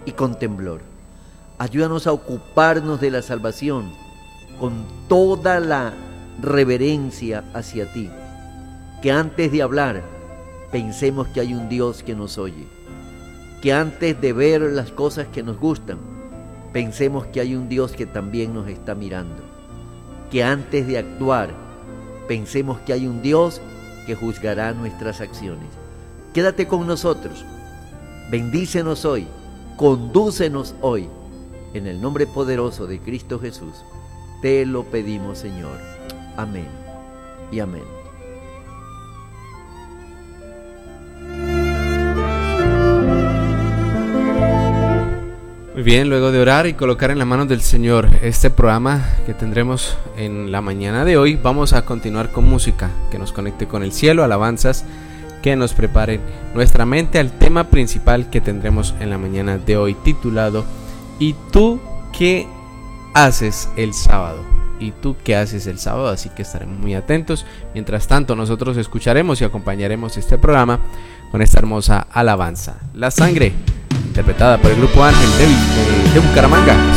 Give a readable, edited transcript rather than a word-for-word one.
y con temblor. Ayúdanos a ocuparnos de la salvación con toda la reverencia hacia ti. Que antes de hablar pensemos que hay un Dios que nos oye. Que antes de ver las cosas que nos gustan, pensemos que hay un Dios que también nos está mirando. Que antes de actuar, pensemos que hay un Dios que juzgará nuestras acciones. Quédate con nosotros, bendícenos hoy, condúcenos hoy. En el nombre poderoso de Cristo Jesús, te lo pedimos, Señor. Amén y amén. Muy bien, luego de orar y colocar en las manos del Señor este programa que tendremos en la mañana de hoy, vamos a continuar con música que nos conecte con el cielo, alabanzas que nos preparen nuestra mente al tema principal que tendremos en la mañana de hoy, titulado ¿Y tú qué haces el sábado? ¿Y tú qué haces el sábado? Así que estaremos muy atentos. Mientras tanto, nosotros escucharemos y acompañaremos este programa con esta hermosa alabanza. La Sangre, interpretada por el grupo Ángel de Bucaramanga.